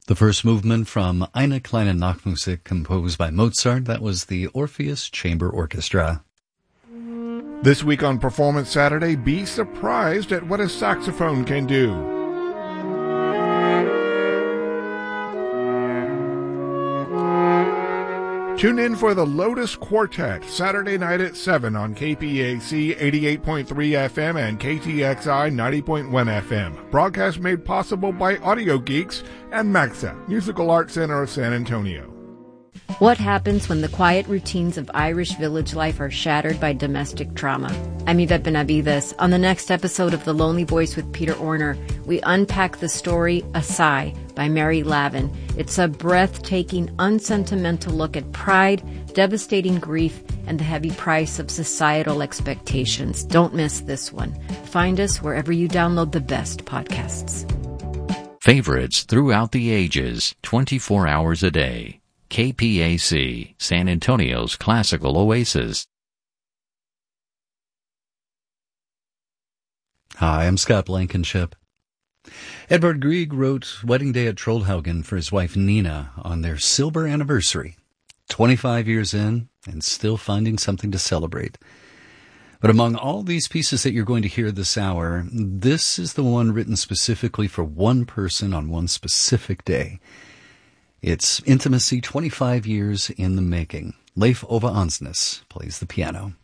The first movement from Eine kleine Nachtmusik, composed by Mozart, that was the Orpheus Chamber Orchestra. This week on Performance Saturday, be surprised at what a saxophone can do. Tune in for the Lotus Quartet, Saturday night at 7 on KPAC 88.3 FM and KTXI 90.1 FM. Broadcast made possible by Audio Geeks and MAXA, Musical Arts Center of San Antonio. What happens when the quiet routines of Irish village life are shattered by domestic trauma? I'm Yvette Benavides. On the next episode of The Lonely Voice with Peter Orner, we unpack the story A Sigh by Mary Lavin. It's a breathtaking, unsentimental look at pride, devastating grief, and the heavy price of societal expectations. Don't miss this one. Find us wherever you download the best podcasts. Favorites throughout the ages, 24 hours a day. KPAC, San Antonio's classical oasis. Hi, I'm Scott Blankenship. Edvard Grieg wrote Wedding Day at Trollhaugen for his wife Nina on their silver anniversary. 25 years in and still finding something to celebrate. But among all these pieces that you're going to hear this hour, this is the one written specifically for one person on one specific day. It's Intimacy 25 years in the making. Leif Ove Ansnes plays the piano.